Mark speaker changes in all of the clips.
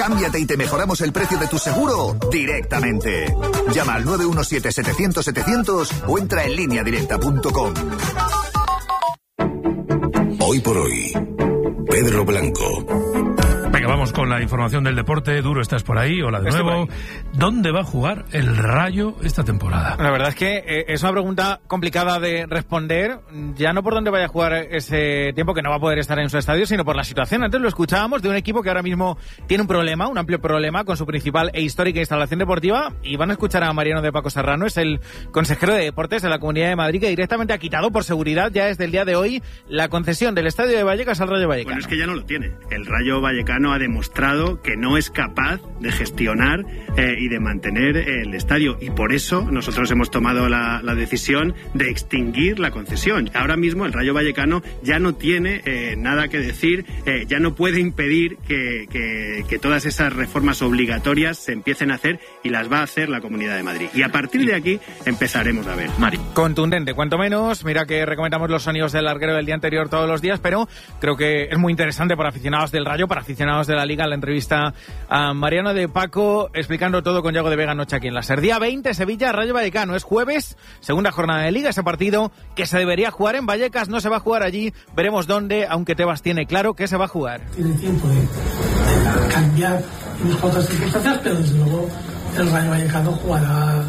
Speaker 1: Cámbiate y te mejoramos el precio de tu seguro directamente. Llama al 917-700-700 o entra en lineadirecta.com.
Speaker 2: Hoy por hoy, Pedro Blanco.
Speaker 3: Venga, vamos con la información del deporte. Duro, estás por ahí. Hola de nuevo. ¿Dónde va a jugar el Rayo esta temporada?
Speaker 4: La verdad es que es una pregunta complicada de responder, ya no por dónde vaya a jugar ese tiempo, que no va a poder estar en su estadio, sino por la situación. Antes lo escuchábamos de un equipo que ahora mismo tiene un problema, un amplio problema con su principal e histórica instalación deportiva, y van a escuchar a Mariano de Paco Serrano, es el consejero de Deportes de la Comunidad de Madrid, que directamente ha quitado por seguridad ya desde el día de hoy la concesión del Estadio de Vallecas al Rayo Vallecano.
Speaker 5: Bueno, es que ya no lo tiene. El Rayo Vallecano ha demostrado que no es capaz de gestionar y de mantener el estadio, y por eso nosotros hemos tomado la decisión de extinguir la concesión. Ahora mismo el Rayo Vallecano ya no tiene nada que decir, ya no puede impedir que todas esas reformas obligatorias se empiecen a hacer, y las va a hacer la Comunidad de Madrid. Y a partir de aquí empezaremos a ver. Mari.
Speaker 4: Contundente, cuanto menos. Mira que recomendamos los sonidos del larguero del día anterior todos los días, pero creo que es muy interesante para aficionados del Rayo, para aficionados de la Liga, la entrevista a Mariano de Paco explicando todo con Yago de Vega anoche aquí en la SER. Día 20, Sevilla, Rayo Vallecano. Es jueves, segunda jornada de Liga. Ese partido que se debería jugar en Vallecas no se va a jugar allí. Veremos dónde, aunque Tebas tiene claro que se va a jugar.
Speaker 6: Tiene tiempo de cambiar unas cuantas circunstancias, pero desde luego el Rayo Vallecano jugará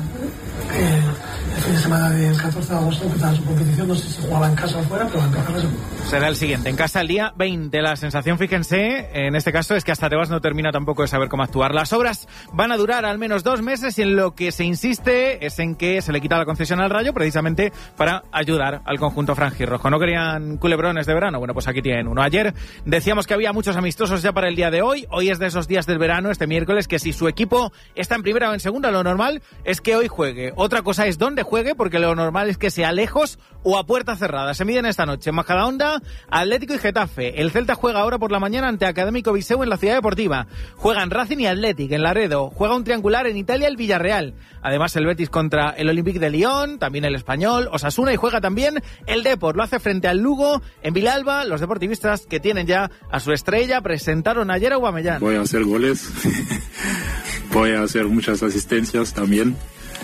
Speaker 6: el fin de semana del 14 de agosto, empezará su competición. No sé si jugaba en casa o fuera, pero va a empezar seguro.
Speaker 4: Será el siguiente, en casa el día 20. La sensación, fíjense, en este caso es que hasta Tebas no termina tampoco de saber cómo actuar. Las obras van a durar al menos 2 meses, y en lo que se insiste es en que se le quita la concesión al Rayo precisamente para ayudar al conjunto franjirrojo. ¿No querían culebrones de verano? Bueno, pues aquí tienen uno. Ayer decíamos que había muchos amistosos ya para el día de hoy. Hoy es de esos días del verano, este miércoles, que si su equipo está en primera o en segunda, lo normal es que hoy juegue. Otra cosa es dónde juegue, porque lo normal es que sea lejos o a puerta cerrada. Se miden esta noche en Majadahonda, Atlético y Getafe. El Celta juega ahora por la mañana ante Académico Viseu en la Ciudad Deportiva. Juegan Racing y Athletic en Laredo. Juega un triangular en Italia el Villarreal. Además el Betis contra el Olympique de Lyon, también el Español, Osasuna, y juega también el Depor. Lo hace frente al Lugo en Vilalba. Los deportivistas que tienen ya a su estrella presentaron ayer a Aubameyang.
Speaker 7: Voy a hacer goles, voy a hacer muchas asistencias también.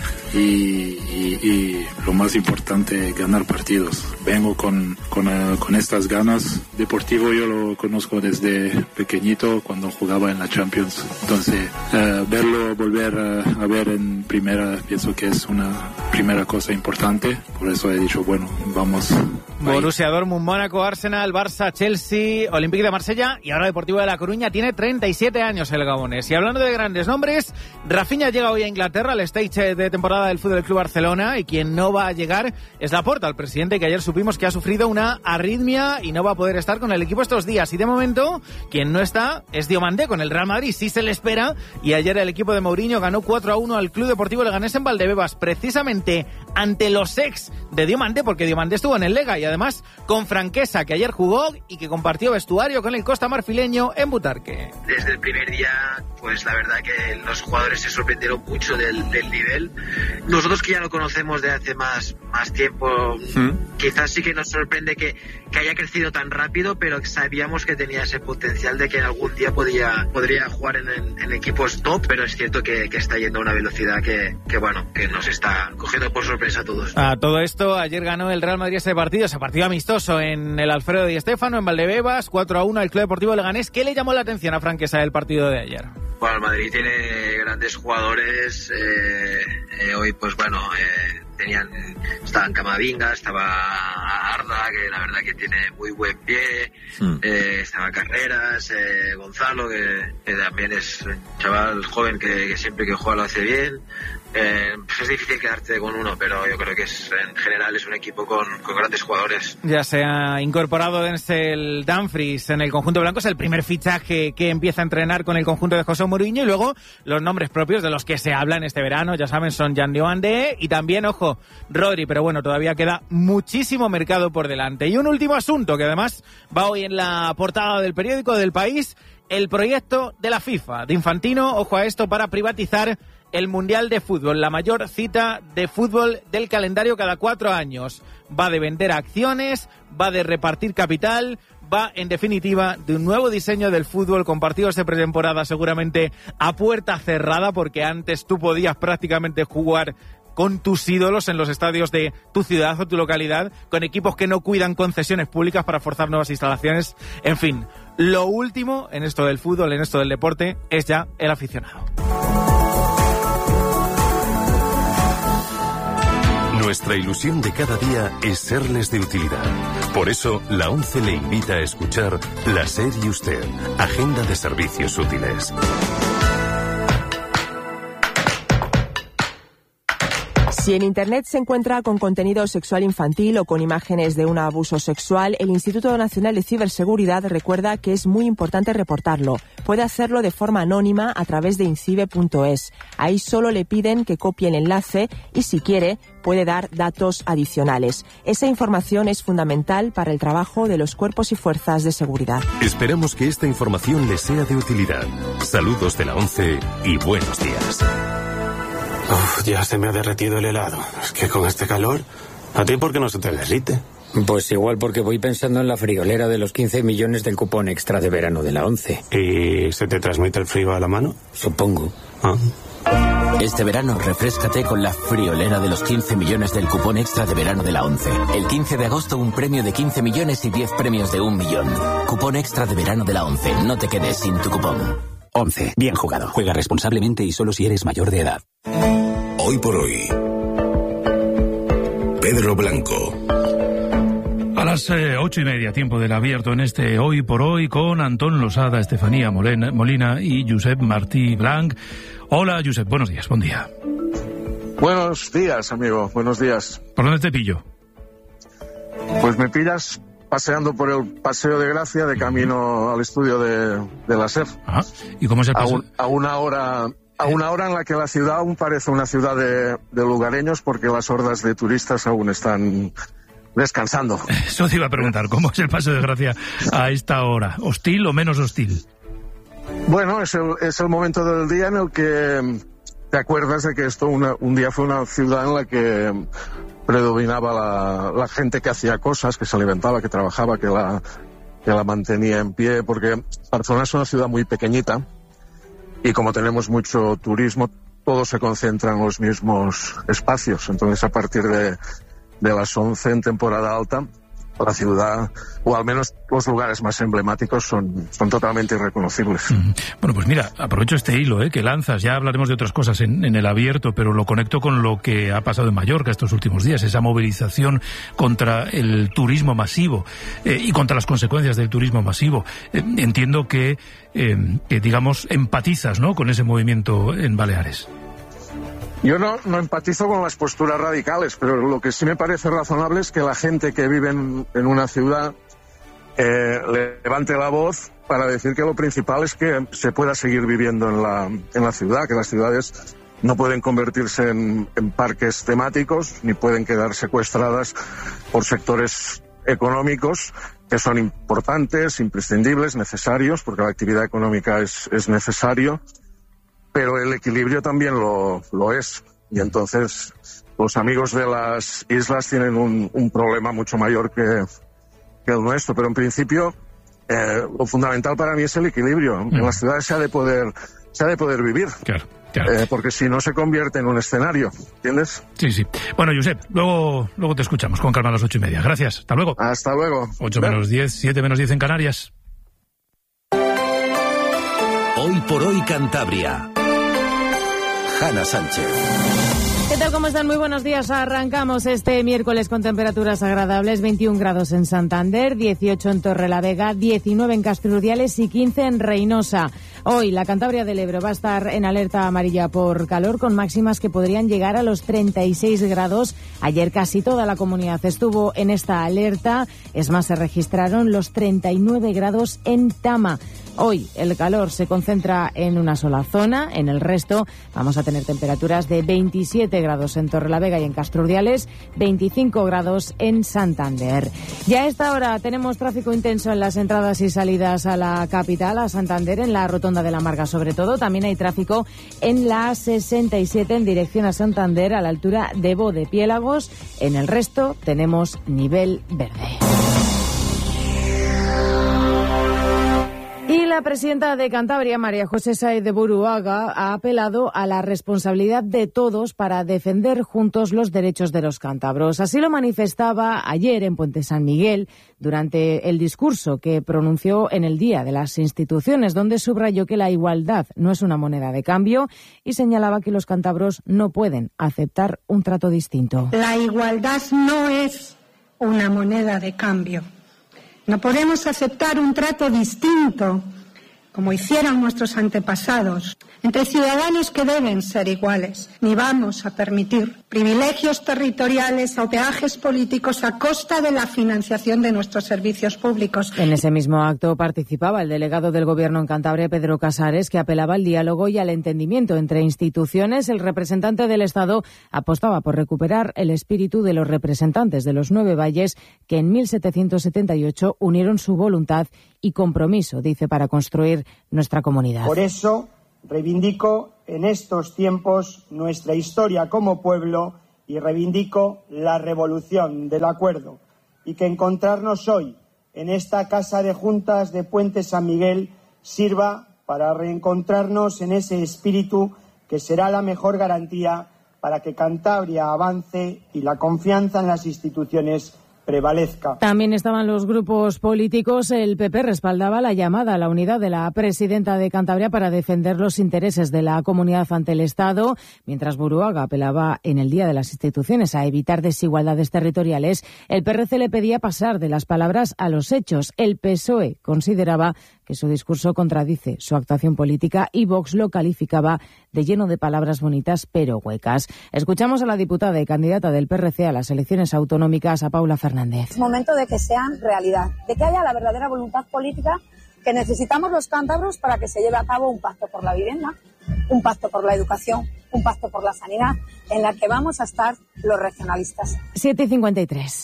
Speaker 7: Y lo más importante, ganar partidos. Vengo con estas ganas. Deportivo yo lo conozco desde pequeñito, cuando jugaba en la Champions. Entonces, verlo volver a ver en primera, pienso que es una primera cosa importante. Por eso he dicho, bueno, vamos.
Speaker 4: Borussia Dortmund, Mónaco, Arsenal, Barça, Chelsea, Olympique de Marsella y ahora Deportivo de La Coruña. Tiene 37 años el gabonés. Y hablando de grandes nombres, Rafinha llega hoy a Inglaterra al stage de temporada del Fútbol Club Barcelona, y quien no va a llegar es Laporta, el presidente, que ayer supimos que ha sufrido una arritmia y no va a poder estar con el equipo estos días. Y de momento, quien no está es Diomandé con el Real Madrid. Sí se le espera, y ayer el equipo de Mourinho ganó 4-1 al Club Deportivo Leganés en Valdebebas, precisamente ante los ex de Diomandé, porque Diomandé estuvo en el Lega, y además con Franquesa, que ayer jugó y que compartió vestuario con el Costa Marfileño en Butarque.
Speaker 8: Desde el primer día, pues la verdad que los jugadores se sorprendieron mucho del nivel. Nosotros que ya lo conocemos de hace más tiempo, quizás sí que nos sorprende que haya crecido tan rápido, pero sabíamos que tenía ese potencial de que algún día podría jugar en equipos top, pero es cierto que está yendo a una velocidad que nos está cogiendo por sorpresa a todos.
Speaker 4: A todo esto, ayer ganó el Real Madrid ese partido amistoso en el Alfredo Di Stéfano, en Valdebebas, 4-1 al Club Deportivo Leganés. ¿Qué le llamó la atención a Franquesa del partido de ayer?
Speaker 8: Bueno, el Madrid tiene grandes jugadores. Hoy, pues bueno, estaban Camavinga, estaba Arda, que la verdad que tiene muy buen pie, estaba Carreras, Gonzalo, que también es un chaval joven que siempre que juega lo hace bien. Pues es difícil quedarte con uno, pero yo creo que en general es un equipo con grandes jugadores.
Speaker 4: Ya se ha incorporado Denzel Dumfries en el conjunto blanco, es el primer fichaje que empieza a entrenar con el conjunto de José Mourinho, y luego los nombres propios de los que se habla en este verano, ya saben, son Jan Diomandé y también, ojo, Rodri, pero bueno, todavía queda muchísimo mercado por delante. Y un último asunto que además va hoy en la portada del periódico del País, el proyecto de la FIFA, de Infantino, ojo a esto, para privatizar el Mundial de Fútbol, la mayor cita de fútbol del calendario cada 4 años. Va de vender acciones, va de repartir capital, va, en definitiva, de un nuevo diseño del fútbol con partidos de pretemporada seguramente a puerta cerrada, porque antes tú podías prácticamente jugar con tus ídolos en los estadios de tu ciudad o tu localidad, con equipos que no cuidan concesiones públicas para forzar nuevas instalaciones. En fin, lo último en esto del fútbol, en esto del deporte, es ya el aficionado.
Speaker 2: Nuestra ilusión de cada día es serles de utilidad. Por eso, la ONCE le invita a escuchar La SER y Usted, Agenda de Servicios Útiles.
Speaker 9: Si en Internet se encuentra con contenido sexual infantil o con imágenes de un abuso sexual, el Instituto Nacional de Ciberseguridad recuerda que es muy importante reportarlo. Puede hacerlo de forma anónima a través de incibe.es. Ahí solo le piden que copie el enlace y, si quiere, puede dar datos adicionales. Esa información es fundamental para el trabajo de los cuerpos y fuerzas de seguridad.
Speaker 2: Esperamos que esta información les sea de utilidad. Saludos de la ONCE y buenos días.
Speaker 10: Uf, ya se me ha derretido el helado. Es que con este calor, ¿a ti por qué no se te derrite?
Speaker 11: Pues igual porque voy pensando en la friolera de los 15 millones del cupón extra de verano de la ONCE.
Speaker 10: ¿Y se te transmite el frío a la mano?
Speaker 11: Supongo.
Speaker 12: Este verano refréscate con la friolera de los 15 millones del cupón extra de verano de la ONCE. El 15 de agosto un premio de 15 millones y 10 premios de 1 millón. Cupón extra de verano de la ONCE. No te quedes sin tu cupón.
Speaker 13: ONCE. Bien jugado. Juega responsablemente y solo si eres mayor de edad.
Speaker 2: Hoy por hoy, Pedro Blanco.
Speaker 3: A las 8:30, tiempo del abierto en este Hoy por Hoy, con Antón Losada, Estefanía Molina y Josep Martí Blanc. Hola, Josep, buenos días, buen día.
Speaker 14: Buenos días, amigo, buenos días.
Speaker 3: ¿Por dónde te pillo?
Speaker 14: Pues me pillas paseando por el Paseo de Gracia de camino al estudio de la SER.
Speaker 3: Ah, ¿y cómo es el paseo?
Speaker 14: A una hora en la que la ciudad aún parece una ciudad de lugareños, porque las hordas de turistas aún están descansando.
Speaker 3: Eso te iba a preguntar, ¿cómo es el Paseo de Gracia a esta hora? ¿Hostil o menos hostil?
Speaker 14: Bueno, es el momento del día en el que te acuerdas de que esto un día fue una ciudad en la que predominaba la gente que hacía cosas, que se alimentaba, que trabajaba, que la mantenía en pie, porque Barcelona es una ciudad muy pequeñita y como tenemos mucho turismo, todo se concentra en los mismos espacios. Entonces, a partir de las 11 en temporada alta, la ciudad, o al menos los lugares más emblemáticos, son totalmente irreconocibles.
Speaker 3: Bueno, pues mira, aprovecho este hilo que lanzas. Ya hablaremos de otras cosas en el abierto, pero lo conecto con lo que ha pasado en Mallorca estos últimos días, esa movilización contra el turismo masivo y contra las consecuencias del turismo masivo. Entiendo que digamos, empatizas, ¿no?, con ese movimiento en Baleares.
Speaker 14: Yo no empatizo con las posturas radicales, pero lo que sí me parece razonable es que la gente que vive en una ciudad levante la voz para decir que lo principal es que se pueda seguir viviendo en la ciudad, que las ciudades no pueden convertirse en parques temáticos, ni pueden quedar secuestradas por sectores económicos que son importantes, imprescindibles, necesarios, porque la actividad económica es necesario, pero el equilibrio también lo es. Y entonces los amigos de las islas tienen un problema mucho mayor que el nuestro. Pero en principio lo fundamental para mí es el equilibrio. En las ciudades se ha de poder vivir.
Speaker 3: Claro.
Speaker 14: Porque si no se convierte en un escenario, ¿entiendes?
Speaker 3: Sí. Bueno, Josep, luego te escuchamos con calma a las 8:30. Gracias, hasta luego.
Speaker 14: Hasta luego.
Speaker 3: 8 menos 10, 7 menos 10 en Canarias.
Speaker 2: Hoy por hoy Cantabria. Hanna Sánchez.
Speaker 15: ¿Qué tal? ¿Cómo están? Muy buenos días. Arrancamos este miércoles con temperaturas agradables. 21 grados en Santander, 18 en Torrelavega, 19 en Castrurdiales y 15 en Reynosa. Hoy la Cantabria del Ebro va a estar en alerta amarilla por calor, con máximas que podrían llegar a los 36 grados. Ayer casi toda la comunidad estuvo en esta alerta. Es más, se registraron los 39 grados en Tama. Hoy el calor se concentra en una sola zona, en el resto vamos a tener temperaturas de 27 grados en Torrelavega y en Castrurdiales, 25 grados en Santander. Ya a esta hora tenemos tráfico intenso en las entradas y salidas a la capital, a Santander, en la Rotonda de la Marga sobre todo. También hay tráfico en la 67 en dirección a Santander, a la altura de Bodepiélagos. En el resto tenemos nivel verde. la presidenta de Cantabria, María José Sáez de Buruaga, ha apelado a la responsabilidad de todos para defender juntos los derechos de los cántabros. Así lo manifestaba ayer en Puente San Miguel durante el discurso que pronunció en el Día de las Instituciones, donde subrayó que la igualdad no es una moneda de cambio y señalaba que los cántabros no pueden aceptar un trato distinto.
Speaker 16: La igualdad no es una moneda de cambio. No podemos aceptar un trato distinto, como hicieron nuestros antepasados, entre ciudadanos que deben ser iguales. Ni vamos a permitir privilegios territoriales o peajes políticos a costa de la financiación de nuestros servicios públicos.
Speaker 15: En ese mismo acto participaba el delegado del Gobierno en Cantabria, Pedro Casares, que apelaba al diálogo y al entendimiento entre instituciones. El representante del Estado apostaba por recuperar el espíritu de los representantes de los 9 valles que en 1778 unieron su voluntad y compromiso, dice, para construir nuestra comunidad.
Speaker 17: Por eso reivindico en estos tiempos nuestra historia como pueblo y reivindico la revolución del acuerdo, y que encontrarnos hoy en esta Casa de Juntas de Puente San Miguel sirva para reencontrarnos en ese espíritu que será la mejor garantía para que Cantabria avance y la confianza en las instituciones prevalezca.
Speaker 15: También estaban los grupos políticos. El PP respaldaba la llamada a la unidad de la presidenta de Cantabria para defender los intereses de la comunidad ante el Estado, mientras Buruaga apelaba en el Día de las Instituciones a evitar desigualdades territoriales. El PRC le pedía pasar de las palabras a los hechos. El PSOE consideraba que su discurso contradice su actuación política y Vox lo calificaba de lleno de palabras bonitas pero huecas. Escuchamos a la diputada y candidata del PRC a las elecciones autonómicas, a Paula Fernández.
Speaker 18: Es momento de que sean realidad, de que haya la verdadera voluntad política que necesitamos los cántabros para que se lleve a cabo un pacto por la vivienda, un pacto por la educación, un pacto por la sanidad, en la que vamos a estar los regionalistas.
Speaker 15: 7:53.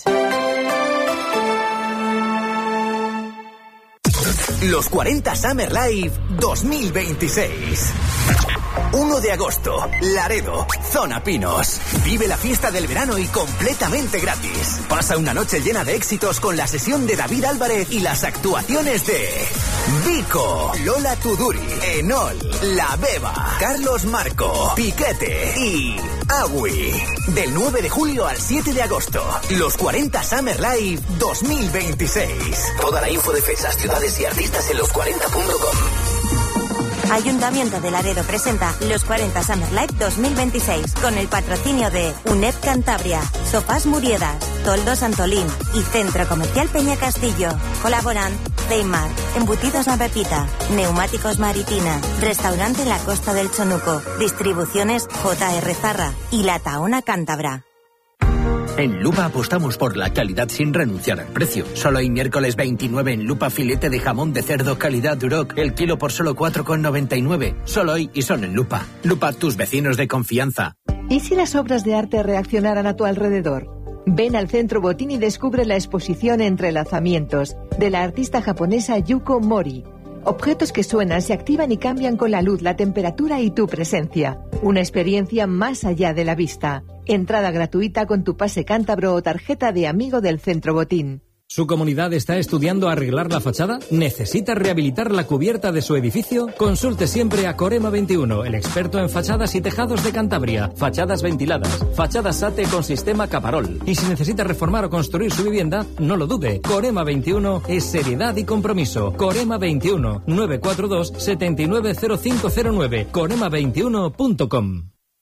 Speaker 19: Los 40 Summer Live 2026. 1 de agosto, Laredo, Zona Pinos. Vive la fiesta del verano y completamente gratis. Pasa una noche llena de éxitos con la sesión de David Álvarez y las actuaciones de Vico, Lola Tuduri, Enol, La Beba, Carlos Marco, Piquete y Agui. Del 9 de julio al 7 de agosto. Los 40 Summer Live 2026. Toda la info de fechas, ciudades y artistas en los40.com.
Speaker 20: Ayuntamiento de Laredo presenta los 40 Summer Live 2026 con el patrocinio de UNED Cantabria, Sofás Muriedas, Toldos Antolín y Centro Comercial Peña Castillo. Colaboran Ceimar, Embutidos La Pepita, Neumáticos Maritina, Restaurante La Costa del Chonuco, Distribuciones JR Zarra y La Tahona Cántabra.
Speaker 21: En Lupa apostamos por la calidad sin renunciar al precio. Solo hoy miércoles 29 en Lupa filete de jamón de cerdo calidad Duroc, el kilo por solo 4,99. Solo hoy y solo en Lupa. Lupa, tus vecinos de confianza.
Speaker 22: ¿Y si las obras de arte reaccionaran a tu alrededor? Ven al Centro Botín y descubre la exposición Entrelazamientos de la artista japonesa Yuko Mori. Objetos que suenan, se activan y cambian con la luz, la temperatura y tu presencia. Una experiencia más allá de la vista. Entrada gratuita con tu pase cántabro o tarjeta de amigo del Centro Botín.
Speaker 23: ¿Su comunidad está estudiando arreglar la fachada? ¿Necesita rehabilitar la cubierta de su edificio? Consulte siempre a Corema 21, el experto en fachadas y tejados de Cantabria. Fachadas ventiladas, fachadas SATE con sistema Caparol. Y si necesita reformar o construir su vivienda, no lo dude. Corema 21 es seriedad y compromiso. Corema 21, 942 790509. Corema21.com.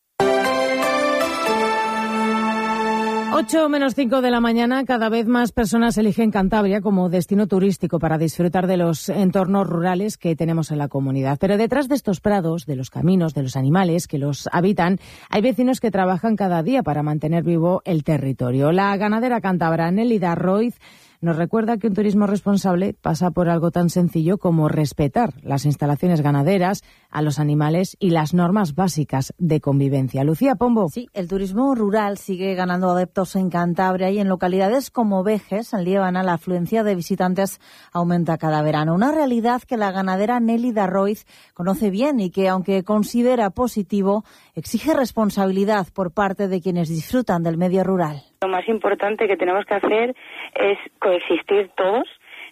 Speaker 15: 8:05 de la mañana, cada vez más personas eligen Cantabria como destino turístico para disfrutar de los entornos rurales que tenemos en la comunidad. Pero detrás de estos prados, de los caminos, de los animales que los habitan, hay vecinos que trabajan cada día para mantener vivo el territorio. La ganadera cántabra Nélida Roiz nos recuerda que un turismo responsable pasa por algo tan sencillo como respetar las instalaciones ganaderas, a los animales y las normas básicas de convivencia. Lucía Pombo.
Speaker 24: Sí, el turismo rural sigue ganando adeptos en Cantabria y en localidades como Vejes, en Liébana, la afluencia de visitantes aumenta cada verano. Una realidad que la ganadera Nélida Roiz conoce bien y que, aunque considera positivo, exige responsabilidad por parte de quienes disfrutan del medio rural.
Speaker 25: Lo más importante que tenemos que hacer es coexistir todos,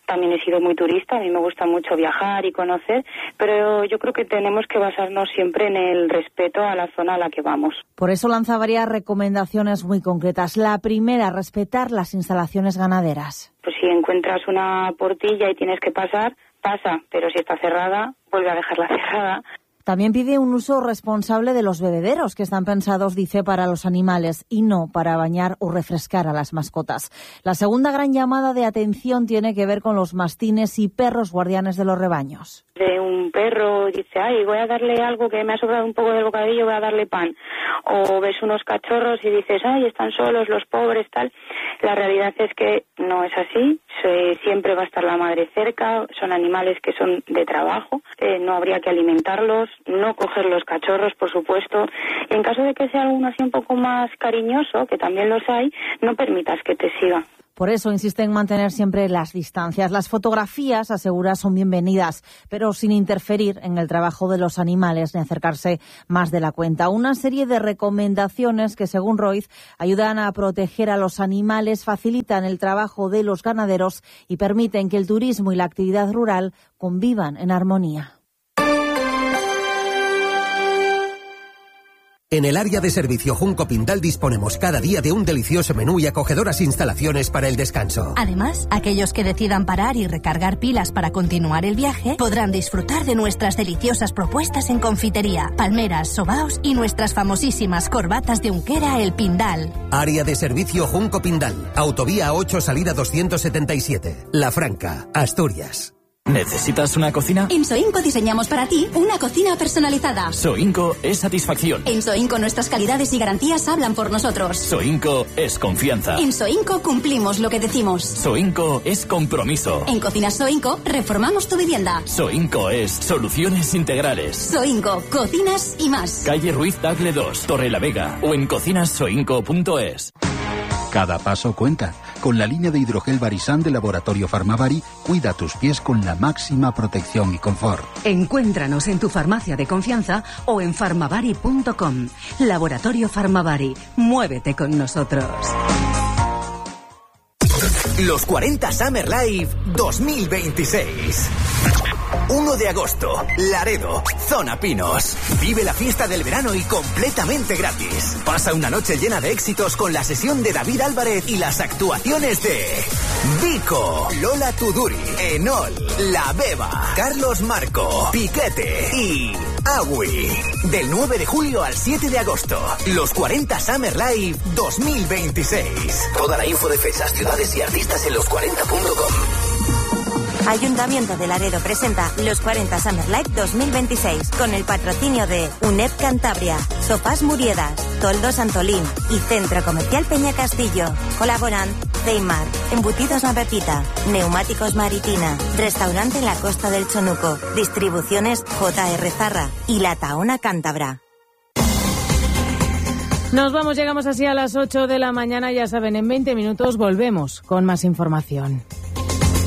Speaker 1: también he sido muy turista, a mí me gusta mucho viajar y conocer, pero yo creo que tenemos que basarnos siempre en el respeto a la zona a la que vamos.
Speaker 24: Por eso lanza varias recomendaciones muy concretas. La primera, respetar las instalaciones ganaderas.
Speaker 1: Pues si encuentras una portilla y tienes que pasar, pasa, pero si está cerrada, vuelve a dejarla cerrada.
Speaker 24: También pide un uso responsable de los bebederos, que están pensados, dice, para los animales y no para bañar o refrescar a las mascotas. La segunda gran llamada de atención tiene que ver con los mastines y perros guardianes de los rebaños.
Speaker 1: De un perro dice, ay, voy a darle algo que me ha sobrado un poco del bocadillo, voy a darle pan. O ves unos cachorros y dices, ay, están solos los pobres, tal. La realidad es que no es así. Siempre va a estar la madre cerca. Son animales que son de trabajo. No habría que alimentarlos, no coger los cachorros, por supuesto. Y en caso de que sea alguno así un poco más cariñoso, que también los hay, no permitas que te siga.
Speaker 24: Por eso insiste en mantener siempre las distancias. Las fotografías, asegura, son bienvenidas, pero sin interferir en el trabajo de los animales ni acercarse más de la cuenta. Una serie de recomendaciones que, según Roiz, ayudan a proteger a los animales, facilitan el trabajo de los ganaderos y permiten que el turismo y la actividad rural convivan en armonía.
Speaker 5: En el área de servicio Junco Pindal disponemos cada día de un delicioso menú y acogedoras instalaciones para el descanso.
Speaker 6: Además, aquellos que decidan parar y recargar pilas para continuar el viaje podrán disfrutar de nuestras deliciosas propuestas en confitería, palmeras, sobaos y nuestras famosísimas corbatas de Unquera El Pindal.
Speaker 5: Área de servicio Junco Pindal, Autovía 8, salida 277, La Franca, Asturias.
Speaker 7: ¿Necesitas una cocina?
Speaker 6: En Soinco diseñamos para ti una cocina personalizada.
Speaker 7: Soinco es satisfacción.
Speaker 6: En Soinco nuestras calidades y garantías hablan por nosotros.
Speaker 7: Soinco es confianza.
Speaker 6: En Soinco cumplimos lo que decimos.
Speaker 7: Soinco es compromiso.
Speaker 6: En Cocinas Soinco reformamos tu vivienda.
Speaker 7: Soinco es soluciones integrales.
Speaker 6: Soinco, cocinas y más.
Speaker 7: Calle Ruiz Tagle 2, Torrelavega o en cocinassoinco.es.
Speaker 25: Cada paso cuenta. Con la línea de hidrogel Barisan de Laboratorio Farmavari, cuida tus pies con la máxima protección y confort.
Speaker 26: Encuéntranos en tu farmacia de confianza o en farmavari.com. Laboratorio Farmavari. Muévete con nosotros.
Speaker 19: Los 40 Summer Live 2026. 1 de agosto, Laredo, Zona Pinos. Vive la fiesta del verano y completamente gratis. Pasa una noche llena de éxitos con la sesión de David Álvarez y las actuaciones de Vico, Lola Tuduri, Enol, La Beba, Carlos Marco, Piquete y Agui. Del 9 de julio al 7 de agosto. Los 40 Summer Live 2026. Toda la info de fechas, ciudades y artistas en los40.com.
Speaker 20: Ayuntamiento de Laredo presenta los 40 Summer Live 2026 con el patrocinio de UNED Cantabria, Sofás Muriedas, Toldos Antolín y Centro Comercial Peña Castillo. Colaboran Ceimar, Embutidos La Pepita, Neumáticos Maritina, Restaurante en la Costa del Chonuco, Distribuciones JR Zarra y La Tahona Cántabra.
Speaker 15: Nos vamos, llegamos así a las 8 de la mañana, ya saben, en 20 minutos volvemos con más información.